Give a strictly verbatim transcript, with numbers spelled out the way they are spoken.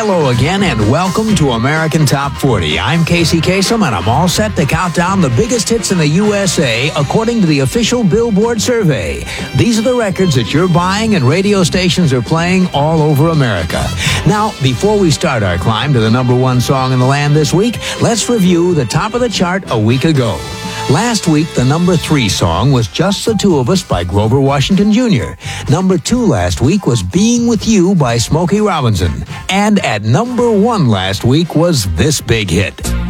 Hello again and welcome to American Top forty. I'm Casey Kasem and I'm all set to count down the biggest hits in the U S A according to the official Billboard survey. These are the records that you're buying and radio stations are playing all over America. Now, before we start our climb to the number one song in the land this week, let's review the top of the chart a week ago. Last week, the number three song was Just the Two of Us by Grover Washington Junior Number two last week was Being With You by Smokey Robinson. And at number one last week was this big hit.